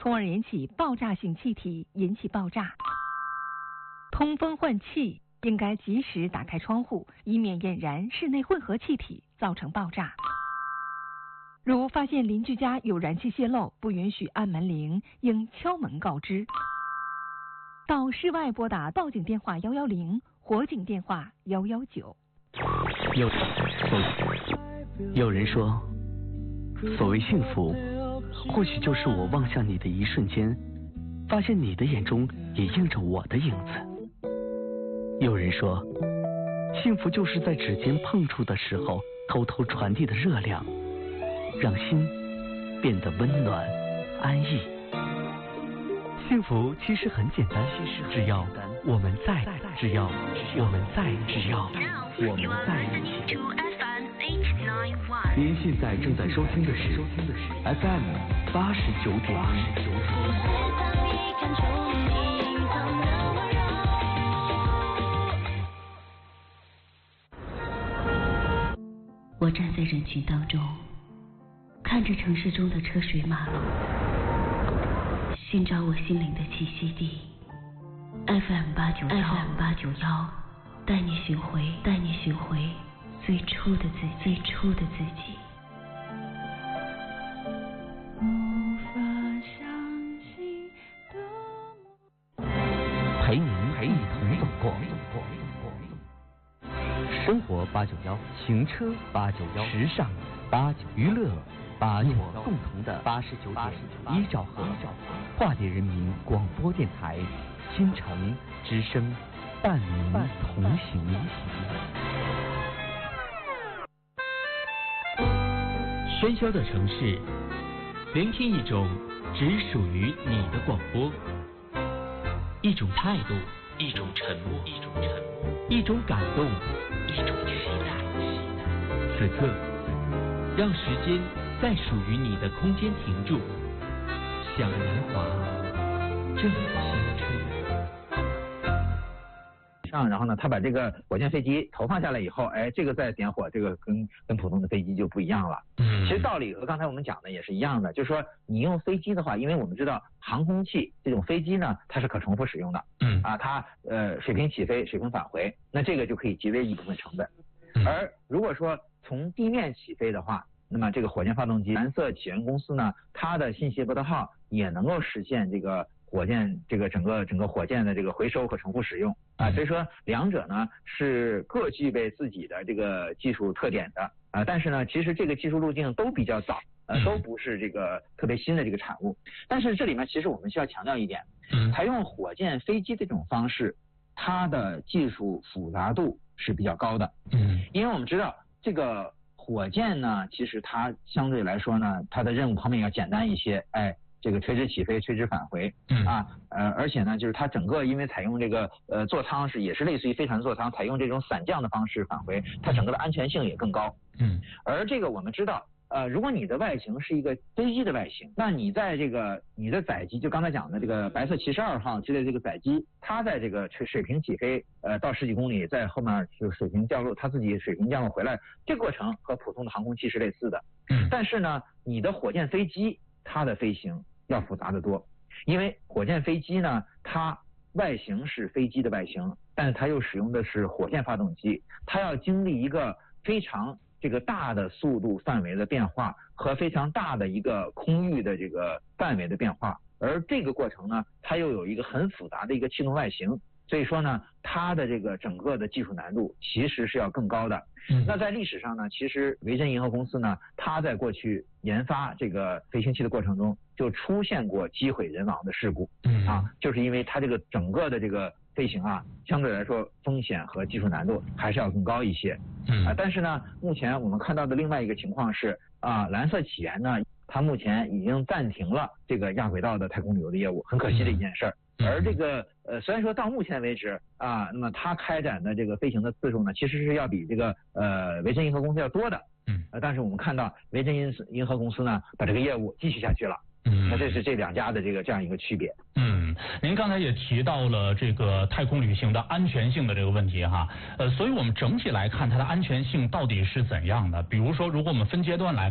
从而引起爆炸性气体，引起爆炸。通风换气应该及时打开窗户，以免引燃室内混合气体，造成爆炸。如发现邻居家有燃气泄漏，不允许按门铃，应敲门告知。到室外拨打报警电话110，火警电话119。 有人说，所谓幸福，或许就是我望向你的一瞬间，发现你的眼中也映着我的影子。有人说，幸福就是在指尖碰触的时候，偷偷传递的热量，让心变得温暖安逸。幸福其实很简单，只要我们在，只要我们在一起。您现在正在收听的是 FM 89.1。 我站在人群当中，看着城市中的车水马龙，寻找我心灵的栖息地。FM 891，带你寻回最初的自己。 陪您一同走过。生活891，行车891，时尚891，娱乐891，共同的89.1兆赫，化蝶人民广播电台，新城之声，伴您同行。喧嚣的城市，聆听一种只属于你的广播，一种态度，一种沉默，一种感动，一种期待。此刻，让时间在属于你的空间停住，向年华正青春。 然后呢，他把这个火箭飞机投放下来以后，这个再点火，这个跟普通的飞机就不一样了。其实道理和刚才我们讲的也是一样的，就是说你用飞机的话，因为我们知道航空器这种飞机呢，它是可重复使用的。它水平起飞，水平返回，那这个就可以节约一部分成本。而如果说从地面起飞的话，那么这个火箭发动机，蓝色起源公司呢，它的信息波特号也能够实现这个火箭这个整个火箭的这个回收和重复使用所以说两者呢是各具备自己的这个技术特点的但是呢，其实这个技术路径都比较早都不是这个特别新的这个产物。但是这里面其实我们需要强调一点，采用火箭飞机这种方式，它的技术复杂度是比较高的。因为我们知道这个火箭呢，其实它相对来说呢，它的任务方面要简单一些，这个垂直起飞、垂直返回，而且呢，就是它整个因为采用这个座舱也是类似于飞船座舱，采用这种伞降的方式返回，它整个的安全性也更高。而这个我们知道，如果你的外形是一个飞机的外形，那你在这个你的载机，就刚才讲的这个白色72号机的这个载机，它在这个水平起飞，到10几公里，在后面就水平降落，它自己水平降落回来，这个过程和普通的航空器是类似的。但是呢，你的火箭飞机它的飞行要复杂得多，因为火箭飞机呢，它外形是飞机的外形，但是它又使用的是火箭发动机，它要经历一个非常这个大的速度范围的变化和非常大的一个空域的这个范围的变化，而这个过程呢，它又有一个很复杂的一个气动外形，所以说呢，它的这个整个的技术难度其实是要更高的。那在历史上呢，其实维珍银河公司呢，它在过去研发这个飞行器的过程中，就出现过机毁人亡的事故就是因为它这个整个的这个飞行相对来说风险和技术难度还是要更高一些。但是呢，目前我们看到的另外一个情况是蓝色起源呢，它目前已经暂停了这个亚轨道的太空旅游的业务，很可惜的一件事儿。而这个虽然说到目前为止那么它开展的这个飞行的次数呢，其实是要比这个维珍银河公司要多的。但是我们看到维珍银河公司呢，把这个业务继续下去了。那这是这两家的这样一个区别。 您刚才也提到了这个太空旅行的安全性的这个问题所以我们整体来看它的安全性到底是怎样的？比如说，如果我们分阶段来